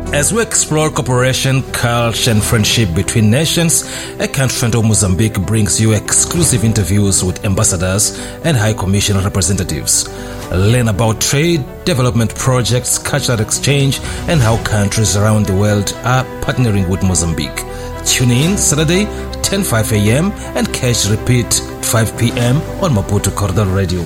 As we explore cooperation, culture and friendship between nations, A Country Friend of Mozambique brings you exclusive interviews with ambassadors and High Commission representatives. Learn about trade, development projects, cultural exchange, and how countries around the world are partnering with Mozambique. Tune in Saturday, 10:05 a.m. and catch repeat 5 p.m. on Maputo Corridor Radio.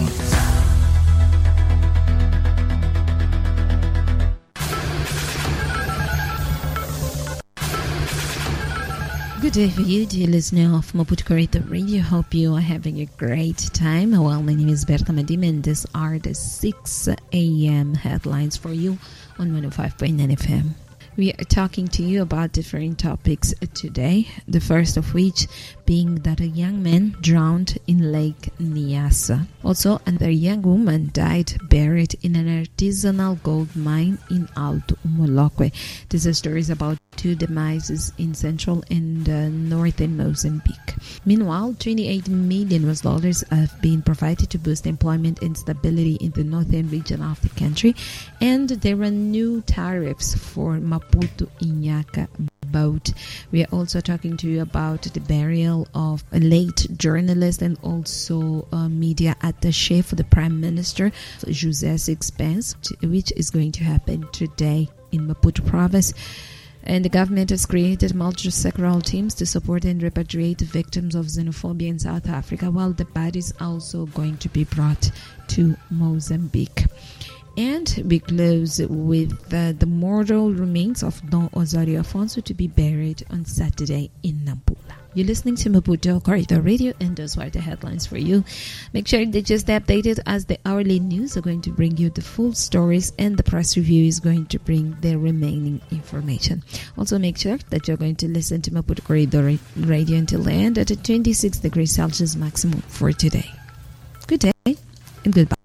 Good day for you, dear listener of Maputo Corridor Radio. Hope you are having a great time. Well, my name is Berta Madim, and these are the 6 a.m. headlines for you on 105.9 FM. We are talking to you about different topics today, the first of which being that a young man drowned in Lake Nyasa. Also, another young woman died buried in an artisanal gold mine in Alto Molokwe. These are stories about two demises in central and northern Mozambique. Meanwhile, $28 million have been provided to boost employment and stability in the northern region of the country, and there are new tariffs for Maputo Iñaka boat. We are also talking to you about the burial of a late journalist and also a media attaché for the Prime Minister, José Sixpence, which is going to happen today in Maputo province. And the government has created multi-sectoral teams to support and repatriate victims of xenophobia in South Africa, while the bodies are also going to be brought to Mozambique. And we close with the mortal remains of Don Osorio Afonso to be buried on Saturday in Nampula. You're listening to Maputo Corridor Radio, and those were the headlines for you. Make sure that you stay updated, as the hourly news are going to bring you the full stories, and the press review is going to bring the remaining information. Also, make sure that you're going to listen to Maputo Corridor Radio until the end at a 26 degrees Celsius maximum for today. Good day and goodbye.